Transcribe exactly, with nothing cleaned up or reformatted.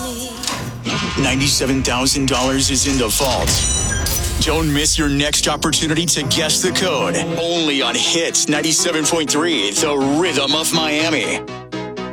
ninety-seven thousand dollars is in default. Don't miss your next opportunity to guess the code. Only on Hits ninety-seven point three, the rhythm of Miami.